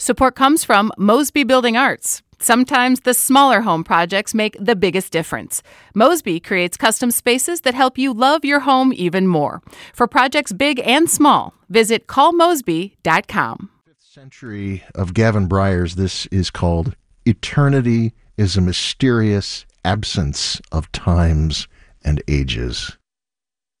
Support comes from Mosby Building Arts. Sometimes the smaller home projects make the biggest difference. Mosby creates custom spaces that help you love your home even more. For projects big and small, visit callmosby.com. Fifth century of Gavin Bryars. This is called Eternity is a Mysterious Absence of Times and Ages.